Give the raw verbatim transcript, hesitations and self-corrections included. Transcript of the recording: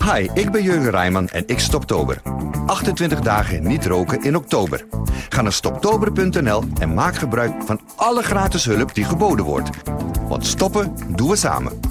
Hi, ik ben Jurgen Rijman en ik stoptober. achtentwintig dagen niet roken in oktober. Ga naar stoptober punt n l en maak gebruik van alle gratis hulp die geboden wordt. Want stoppen doen we samen.